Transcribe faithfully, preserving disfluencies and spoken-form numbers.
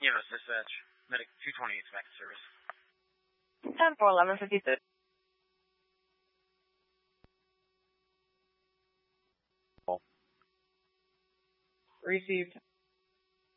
Yes, dispatch. Medic two twenty-eight back to service. ten four eleven fifty-two. Received.